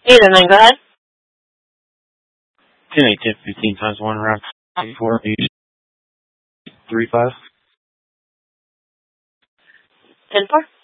8 and 9, go ahead. 10, 8, 10, 15 times 1 round 4, 8, 3, 5. 10, 4.